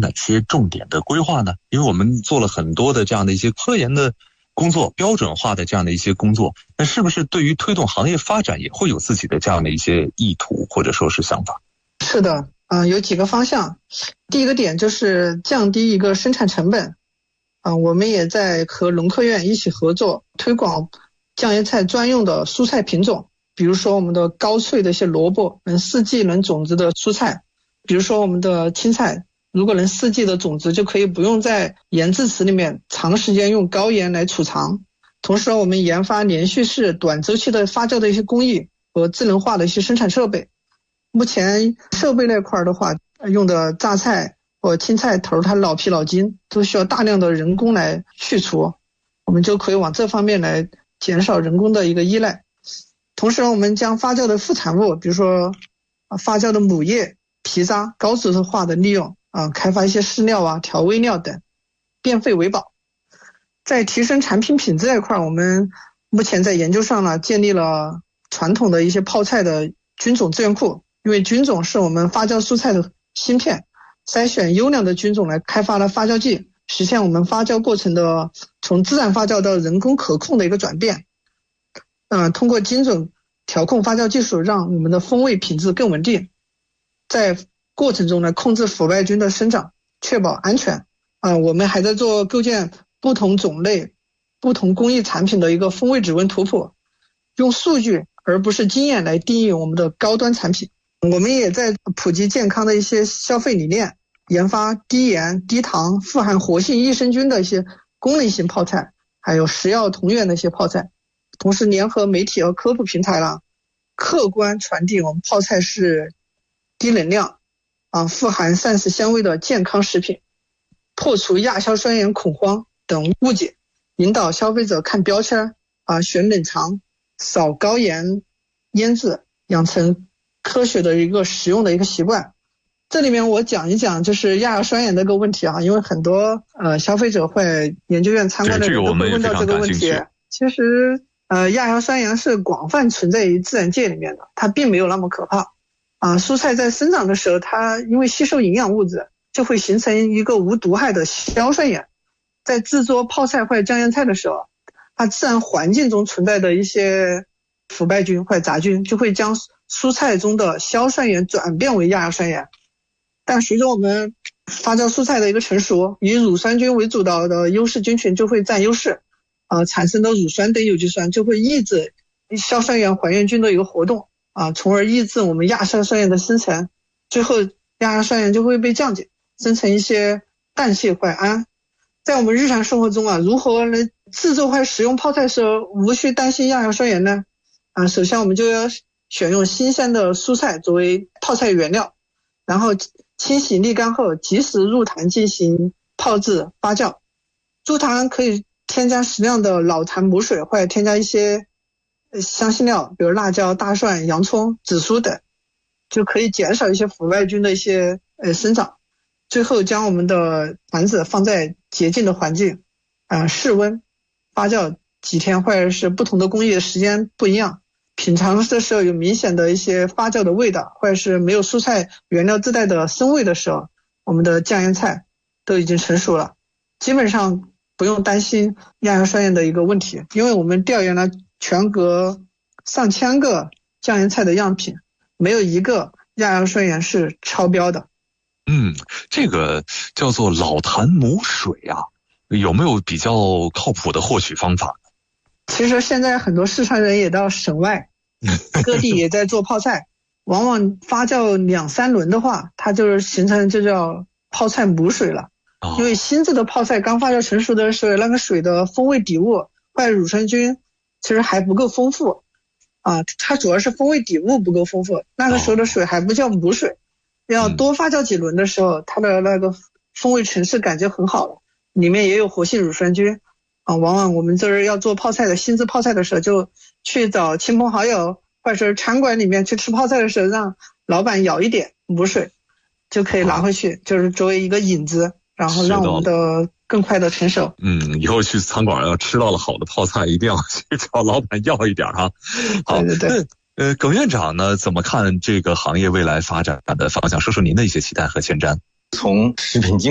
哪些重点的规划呢？因为我们做了很多的这样的一些科研的工作，标准化的这样的一些工作，那是不是对于推动行业发展也会有自己的这样的一些意图或者说是想法？ 是的，有几个方向。第一个点就是降低一个生产成本。我们也在和农科院一起合作，推广酱椰菜专用的蔬菜品种，比如说我们的高脆的一些萝卜，能四季能种植的蔬菜，比如说我们的青菜，如果能四季的种植，就可以不用在盐制池里面长时间用高盐来储藏。同时我们研发连续式短周期的发酵的一些工艺和智能化的一些生产设备。目前设备那块的话，用的榨菜或青菜头它老皮老筋都需要大量的人工来去除，我们就可以往这方面来减少人工的一个依赖。同时我们将发酵的副产物，比如说发酵的母叶、皮渣高质化的利用，开发一些饲料调味料等，变废为宝。在提升产品品质这一块，我们目前在研究上呢，建立了传统的一些泡菜的菌种资源库，因为菌种是我们发酵蔬菜的芯片，筛选优良的菌种来开发了发酵剂，实现我们发酵过程的从自然发酵到人工可控的一个转变。通过精准调控发酵技术，让我们的风味品质更稳定，在过程中呢控制腐败菌的生长，确保安全。我们还在做构建不同种类、不同工艺产品的一个风味指纹图谱，用数据而不是经验来定义我们的高端产品。我们也在普及健康的一些消费理念，研发低盐、低糖、富含活性益生菌的一些功能性泡菜，还有食药同源的一些泡菜。同时联合媒体和科普平台客观传递我们泡菜是低能量富含膳食香味的健康食品，破除亚硝酸盐恐慌等误解，引导消费者看标签选冷藏，少高盐腌制，养成科学的一个食用的一个习惯。这里面我讲一讲就是亚硝酸盐的一个问题因为很多消费者会研究院参观的人都会问到这个问题。其实亚硝酸盐是广泛存在于自然界里面的，它并没有那么可怕蔬菜在生长的时候，它因为吸收营养物质，就会形成一个无毒害的硝酸盐。在制作泡菜或者酱腌菜的时候，它自然环境中存在的一些腐败菌或者杂菌就会将蔬菜中的硝酸盐转变为亚硝酸盐。但随着我们发酵蔬菜的一个成熟，以乳酸菌为主导的优势菌群就会占优势产生的乳酸等有机酸就会抑制硝酸盐还原菌的一个活动从而抑制我们亚硝酸盐的生成，最后亚硝酸盐就会被降解，生成一些氮硒或胺。在我们日常生活中如何来制作或使用泡菜时无需担心亚硝酸盐呢？首先我们就要选用新鲜的蔬菜作为泡菜原料，然后清洗沥干后及时入坛进行泡制发酵。入坛可以添加适量的老坛母水，或者添加一些香辛料，比如辣椒、大蒜、洋葱、紫苏等，就可以减少一些腐败菌的一些生长。最后将我们的坛子放在洁净的环境室温发酵几天，或者是不同的工艺的时间不一样，品尝的时候有明显的一些发酵的味道，或者是没有蔬菜原料自带的生味的时候，我们的酱腌菜都已经成熟了，基本上不用担心亚硝酸盐的一个问题。因为我们调研了全国上千个酱腌菜的样品，没有一个亚硝酸盐是超标的。 这个叫做老坛母水有没有比较靠谱的获取方法？ 其实现在很多四川人也到省外各地也在做泡菜往往发酵2-3轮的话，它就是形成就叫泡菜母水了因为新制的泡菜刚发酵成熟的时候，那个水的风味底物或者乳酸菌其实还不够丰富它主要是风味底物不够丰富，那个时候的水还不叫母水要多发酵几轮的时候，它的那个风味层次感就很好了，里面也有活性乳酸菌往往我们就是要做泡菜的新制泡菜的时候，就去找亲朋好友或者是餐馆里面去吃泡菜的时候，让老板舀一点母水就可以拿回去就是作为一个引子，然后让我们的更快的成熟。 以后去餐馆要吃到了好的泡菜，一定要去找老板要一点好， 对。 耿院长呢，怎么看这个行业未来发展的方向？说说您的一些期待和前瞻。 从食品经